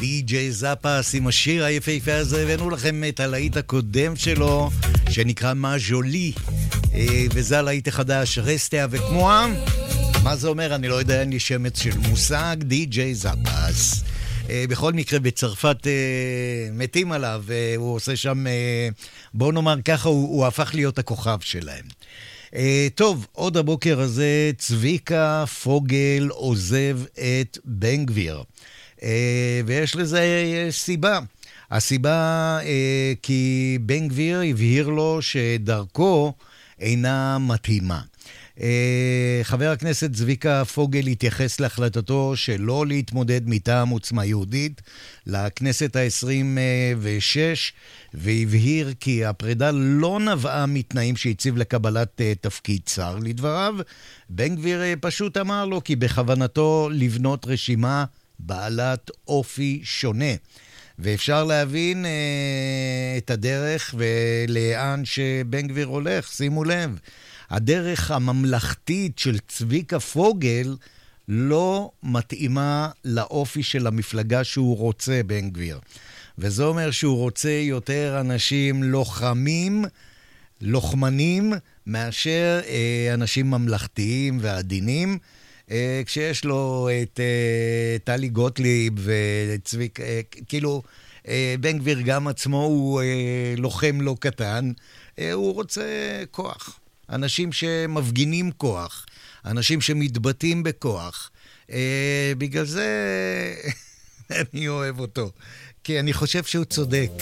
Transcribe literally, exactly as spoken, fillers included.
די-ג'יי זאפס עם השיר היפהפה הזה, הבאנו לכם את הלהיט הקודם שלו שנקרא מז'ולי, וזה הלהיט החדש רסטה וכמוה. מה זה אומר? אני לא יודע, אין לי שמץ של מושג. די-ג'יי זאפס, בכל מקרה בצרפת מתים עליו, הוא עושה שם, בוא נאמר ככה, הוא, הוא הפך להיות הכוכב שלהם. טוב, עוד הבוקר הזה צביקה פוגל עוזב את בן גביר, ויש לזה סיבה. הסיבה כי בן גביר הבהיר לו שדרכו אינה מתאימה. חבר הכנסת צביקה פוגל התייחס להחלטתו שלא להתמודד מטעם עוצמה יהודית לכנסת ה-עשרים ושש, והבהיר כי הפרידה לא נבעה מתנאים שהציב לקבלת תפקיד שר. לדבריו, בן גביר פשוט אמר לו כי בכוונתו לבנות רשימה בעלת אופי שונה. ואפשר להבין אה, את הדרך ולאן שבן גביר הולך. שימו לב, הדרך הממלכתית של צביקה פוגל לא מתאימה לאופי של המפלגה שהוא רוצה, בן גביר. וזה אומר שהוא רוצה יותר אנשים לוחמים, לוחמנים, מאשר אה, אנשים ממלכתיים ועדינים. אה, כשיש לו את אה, טלי גוטליב וצביק, אה, כאילו אה, בן גביר גם עצמו הוא אה, לוחם לא קטן, אה, הוא רוצה כוח. אנשים שמפגינים כוח, אנשים שמתבטאים בכוח. אה, בגלל זה אני אוהב אותו, כי אני חושב שהוא צודק.